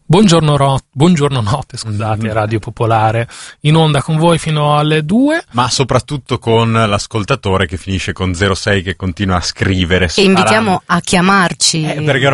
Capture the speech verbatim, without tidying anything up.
Buongiorno, ro- buongiorno notte, scusate, Radio Popolare, in onda con voi fino alle due. Ma soprattutto con l'ascoltatore che finisce con zero sei che continua a scrivere. E invitiamo a chiamarci. Eh, perché